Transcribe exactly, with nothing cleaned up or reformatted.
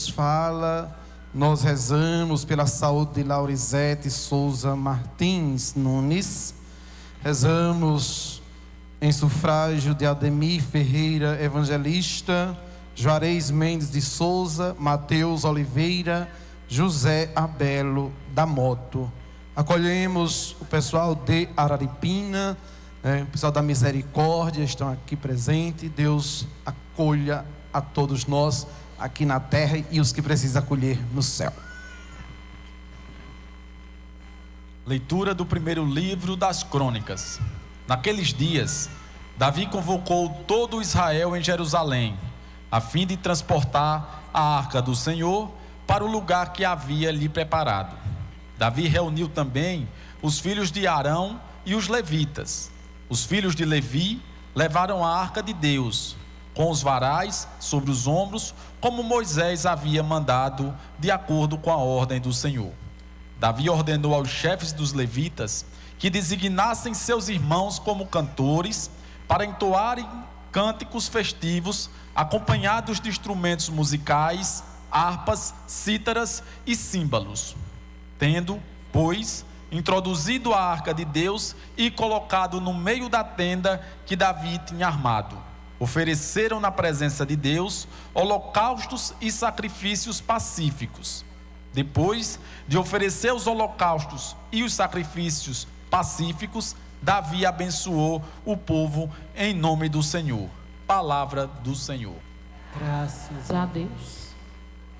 fala, nós rezamos pela saúde de Laurizete Souza Martins Nunes, rezamos em sufrágio de Ademir Ferreira Evangelista, Juarez Mendes de Souza, Mateus Oliveira, José Abelo da Moto. Acolhemos o pessoal de Araripina, né, o pessoal da Misericórdia estão aqui presentes. Deus acolha a todos nós aqui na terra e os que precisam acolher no céu. Leitura do primeiro livro das Crônicas. Naqueles dias, Davi convocou todo Israel em Jerusalém, a fim de transportar a arca do Senhor para o lugar que havia lhe preparado. Davi reuniu também os filhos de Arão e os levitas. Os filhos de Levi levaram a arca de Deus, com os varais sobre os ombros, como Moisés havia mandado, de acordo com a ordem do Senhor. Davi ordenou aos chefes dos levitas que designassem seus irmãos como cantores, para entoarem cânticos festivos, acompanhados de instrumentos musicais, harpas, cítaras e símbolos. Tendo, pois, introduzido a arca de Deus e colocado no meio da tenda que Davi tinha armado, ofereceram na presença de Deus holocaustos e sacrifícios pacíficos. Depois de oferecer os holocaustos e os sacrifícios pacíficos, Davi abençoou o povo em nome do Senhor. Palavra do Senhor. Graças a Deus.